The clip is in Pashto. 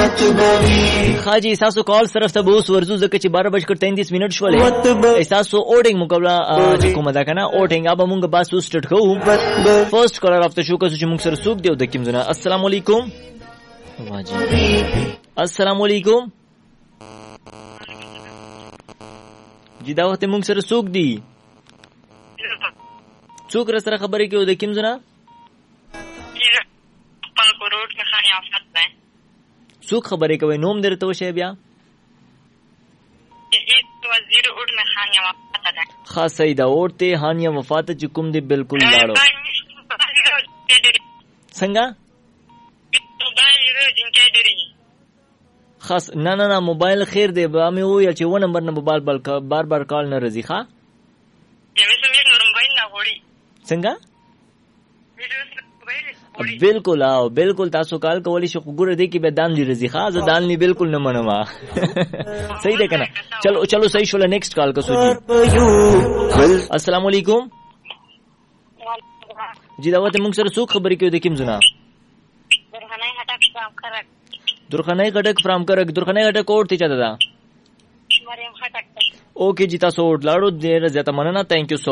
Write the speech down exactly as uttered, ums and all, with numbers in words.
خاجی احساسو کال طرف ته بوس ورزو زکه چې بارہ بج کر تینتیس منٹ شولې احساسو اوټینګ مقابله چې کومه ده کنه اوټینګ اب موږ باسو سٹارټ کوو. فرست کالر اف ته شو که چې موږ سره سوق دیو د کوم زنه. السلام علیکم. واجی السلام علیکم جی دا وخت موږ سره سوق دی څوک را سره خبرې کوي د کوم زنه خپل کوروټ کې خاني افات ده څوک خبرې کوي نوم درته وشه بیا وزیر اورټ نه خاني افات ده خاصه دا اورته هانیا وفات چې کوم دی بالکل لاړو څنګه خاص نه نه نه موبایل خیر دی به مې وویل چې و نمبر نه موبایل بل بار بار کال نه رځي ښا یمه سمیر نور موبایل نه وړي څنګه بالکل او بالکل تاسو کال کولی شو ګوره دی کې به دان دی رځي ښا زه دان نه بالکل نه منما صحیح ده کنه. چلو چلو صحیح شول. نیکسٹ کال کا سوچي. السلام علیکم جی دا وته موږ سره څوک خبرې کوي د کوم زنا درخانه هټک فرام کرک درخانه هټک فرام کرک درخانه هټک اورته چا ده مریم هټک اوکے جی تاسو لاړو ډیر زیاته مننه. تھینک یو.